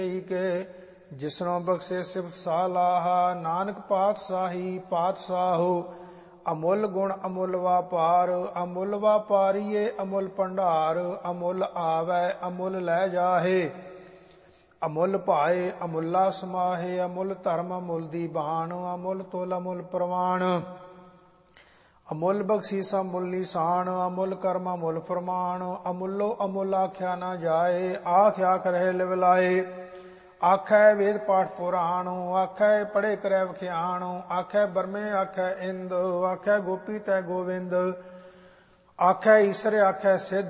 ਕੇ ਜਿਸਨੋਂ ਬਖਸ਼ੇ ਸਿਫਤ ਸਾਲਾਹਾ। ਨਾਨਕ ਪਾਤਸ਼ਾਹੀ ਪਾਤਸ਼ਾਹੋ ਅਮੁੱਲ ਗੁਣ ਅਮੁੱਲ ਵਾਪਾਰ। ਅਮੁੱਲ ਵਾਪਾਰੀਏ ਅਮੁੱਲ ਭੰਡਾਰ। ਅਮੁੱਲ ਆਵੈ ਅਮੁੱਲ ਲੈ ਜਾਹੇ। ਅਮੁੱਲ ਭਾਏ ਅਮੁੱਲਾ ਸਮਾਹੇ। ਅਮੁੱਲ ਧਰਮ ਅਮੁੱਲ ਦੀ ਬਾਣ। ਅਮੁੱਲ ਤੁਲ ਅਮੁੱਲ ਪ੍ਰਵਾਣ। ਅਮੁੱਲ ਬਖਸ਼ੀਸ ਅਮੁੱਲ ਨਿਸ਼ਾਨ। ਅਮੁੱਲ ਕਰਮ ਅਮੁੱਲ ਫਰਮਾਨ। ਅਮੁੱਲੋ ਅਮੁੱਲ ਆਖਿਆ ਨਾ ਜਾਏ। ਆਖ ਆਖ ਰਹੇ ਲਿਵਲਾਏ। ਆਖੈ ਵੇਦ ਪਾਠ ਪੁਰਾਣ। ਆਖੈ ਪੜ੍ਹੇ ਕਰੈ ਵਖਿਆਣ। ਆਖੈ ਬਰਮੇ ਆਖੈ ਇੰਦ। ਆਖੈ ਗੋਪੀ ਤੈ ਗੋਵਿੰਦ। ਆਖੈ ਈਸਰ ਆਖੈ ਸਿੱਧ।